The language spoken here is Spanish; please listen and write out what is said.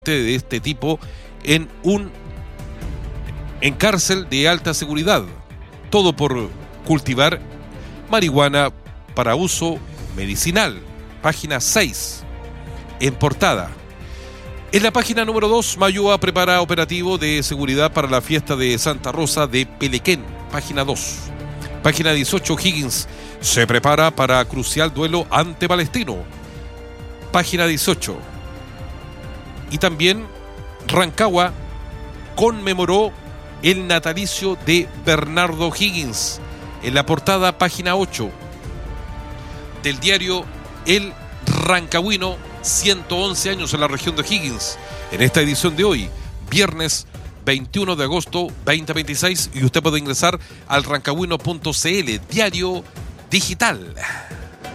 de este tipo en cárcel de alta seguridad. Todo por cultivar marihuana para uso medicinal. Página 6, en portada. En la página número 2, Mayua prepara operativo de seguridad para la fiesta de Santa Rosa de Pelequén. Página 2. Página 18, Higgins se prepara para crucial duelo ante Palestino. Página 18. Y también Rancagua conmemoró el natalicio de Bernardo Higgins. En la portada, página 8 del diario El Rancagüino, 111 años en la región de Higgins. En esta edición de hoy, viernes 21 de agosto 2026, y usted puede ingresar al rancagüino.cl, diario digital.